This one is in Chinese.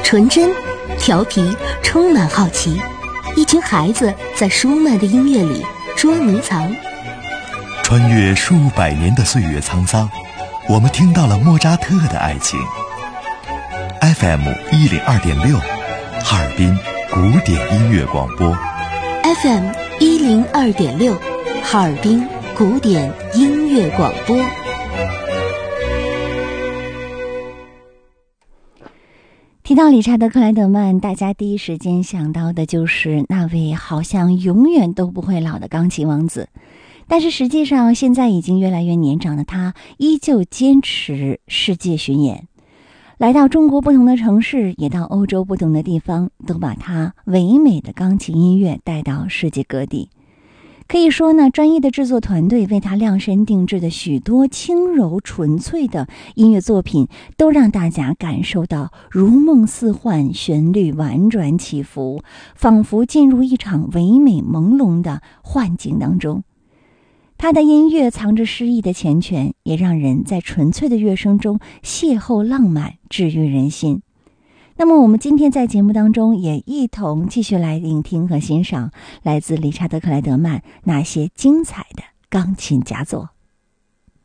纯真、调皮，充满好奇。一群孩子在舒曼的音乐里捉迷藏。 穿越数百年的岁月沧桑，我们听到了莫扎特的爱情。FM 102.6，哈尔滨古典音乐广播。 FM 102.6，哈尔滨古典音乐广播。 提到理查德·克莱德曼，大家第一时间想到的就是那位好像永远都不会老的钢琴王子。但是实际上，现在已经越来越年长的他，依旧坚持世界巡演，来到中国不同的城市，也到欧洲不同的地方，都把他唯美的钢琴音乐带到世界各地。可以说呢，专业的制作团队为他量身定制的许多轻柔纯粹的音乐作品，都让大家感受到如梦似幻，旋律婉转起伏，仿佛进入一场唯美朦胧的幻境当中。他的音乐藏着诗意的缱绻，也让人在纯粹的乐声中邂逅浪漫，治愈人心。那么我们今天在节目当中也一同继续来聆听和欣赏来自理查德·克莱德曼那些精彩的钢琴佳作。